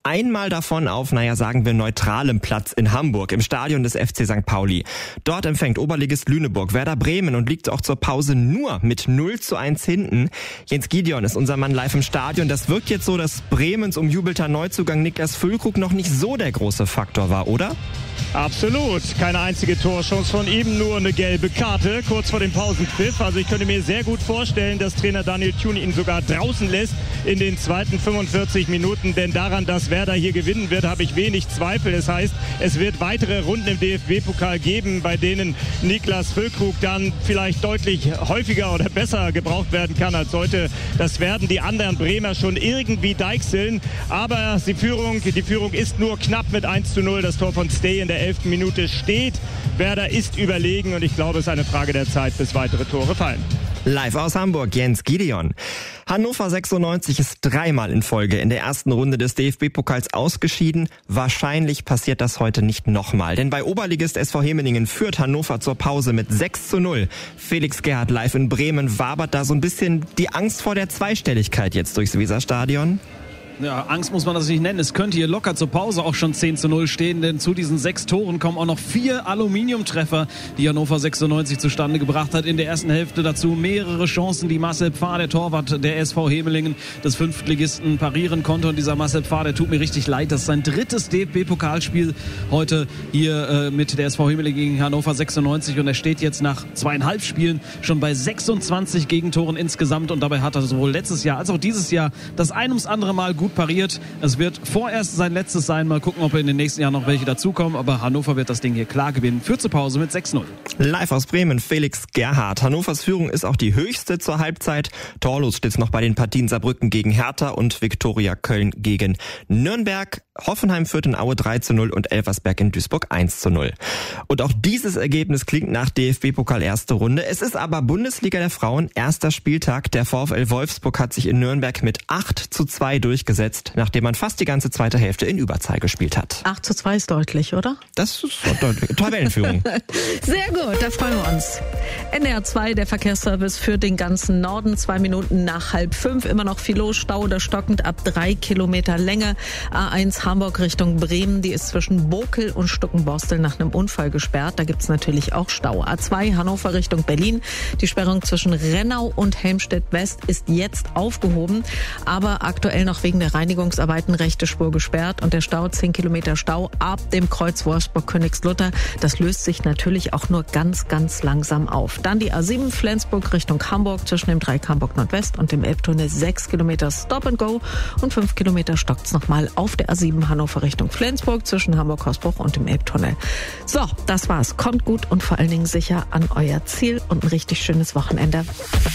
einmal davon auf, sagen wir neutralem Platz in Hamburg, im Stadion des FC St. Pauli. Dort empfängt Oberligist Lüneburg Werder Bremen und liegt auch zur Pause nur mit 0:1 hinten. Jens Gideon ist unser Mann live im Stadion. Das wirkt jetzt so, dass Bremens umjubelter Neuzugang Niklas Füllkrug noch nicht so der große Faktor war, oder? Absolut. Keine einzige Torchance von ihm, nur eine gelbe Karte kurz vor dem Pausenpfiff. Also ich könnte mir sehr gut vorstellen, dass Trainer Daniel Thune ihn sogar draußen lässt in den zweiten 45 Minuten. Denn daran, dass Werder hier gewinnen wird, habe ich wenig Zweifel. Das heißt, es wird weitere Runden im DFB-Pokal geben, bei denen Niklas Füllkrug dann vielleicht deutlich häufiger oder besser gebraucht werden kann als heute. Das werden die anderen Bremer schon irgendwie deichseln. Aber die Führung ist nur knapp mit 1:0. Das Tor von Stay in der 11. Minute steht. Werder ist überlegen und ich glaube, es ist eine Frage der Zeit, bis weitere Tore fallen. Live aus Hamburg, Jens Gideon. Hannover 96 ist dreimal in Folge in der ersten Runde des DFB-Pokals ausgeschieden. Wahrscheinlich passiert das heute nicht nochmal. Denn bei Oberligist SV Hemeningen führt Hannover zur Pause mit 6:0. Felix Gerhardt live in Bremen. Wabert da so ein bisschen die Angst vor der Zweistelligkeit jetzt durchs Weserstadion? Ja, Angst muss man das nicht nennen. Es könnte hier locker zur Pause auch schon 10:0 stehen, denn zu diesen 6 Toren kommen auch noch 4 Aluminiumtreffer, die Hannover 96 zustande gebracht hat in der ersten Hälfte. Dazu mehrere Chancen, die Marcel Pfarr, der Torwart der SV Hemelingen, des Fünftligisten, parieren konnte. Und dieser Marcel Pfarr, der tut mir richtig leid. Das ist sein drittes DFB-Pokalspiel heute hier mit der SV Hemelingen gegen Hannover 96. Und er steht jetzt nach 2,5 Spielen schon bei 26 Gegentoren insgesamt. Und dabei hat er sowohl letztes Jahr als auch dieses Jahr das ein ums andere Mal gut pariert. Es wird vorerst sein letztes sein. Mal gucken, ob in den nächsten Jahren noch welche dazukommen. Aber Hannover wird das Ding hier klar gewinnen. Führt zur Pause mit 6:0. Live aus Bremen, Felix Gerhardt. Hannovers Führung ist auch die höchste zur Halbzeit. Torlos steht es noch bei den Partien Saarbrücken gegen Hertha und Viktoria Köln gegen Nürnberg. Hoffenheim führt in Aue 3:0 und Elversberg in Duisburg 1:0. Und auch dieses Ergebnis klingt nach DFB-Pokal erste Runde. Es ist aber Bundesliga der Frauen, erster Spieltag. Der VfL Wolfsburg hat sich in Nürnberg mit 8:2 durchgesetzt, nachdem man fast die ganze zweite Hälfte in Überzahl gespielt hat. 8:2 ist deutlich, oder? Das ist deutlich. Tabellenführung. Sehr gut, da freuen wir uns. NDR 2, der Verkehrsservice für den ganzen Norden. 2 Minuten nach 4:30. Immer noch viel los, Stau oder stockend ab 3 Kilometer Länge. A1 Hamburg Richtung Bremen, die ist zwischen Bokel und Stuckenborstel nach einem Unfall gesperrt. Da gibt's natürlich auch Stau. A2 Hannover Richtung Berlin. Die Sperrung zwischen Rennau und Helmstedt West ist jetzt aufgehoben, aber aktuell noch wegen der Reinigungsarbeiten rechte Spur gesperrt und der Stau 10 Kilometer Stau ab dem Kreuz Wolfsburg-Königslutter. Das löst sich natürlich auch nur ganz, ganz langsam auf. Dann die A7 Flensburg Richtung Hamburg zwischen dem Dreieck Hamburg Nordwest und dem Elbtunnel 6 Kilometer Stop and Go und 5 Kilometer stockt's nochmal auf der A7 Hannover Richtung Flensburg zwischen Hamburg-Hausbruch und dem Elbtunnel. So, das war's. Kommt gut und vor allen Dingen sicher an euer Ziel und ein richtig schönes Wochenende.